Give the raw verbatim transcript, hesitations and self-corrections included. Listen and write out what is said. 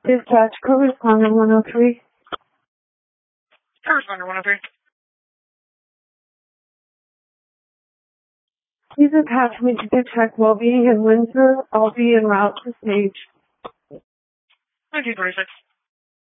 Dispatch, correspondent one oh three. Correspondent one oh three. Please attach me to check well-being in Windsor. I'll be en route to stage. nineteen twenty-six.